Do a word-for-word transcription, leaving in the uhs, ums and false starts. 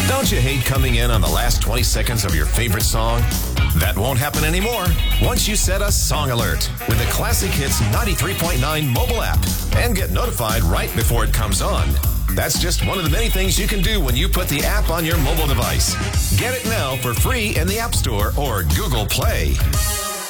Don't you hate coming in on the last twenty seconds of your favorite song? That won't happen anymore once you set a song alert with the Classic Hits ninety-three point nine mobile app and get notified right before it comes on. That's just one of the many things you can do when you put the app on your mobile device. Get it now for free in the App Store or Google Play.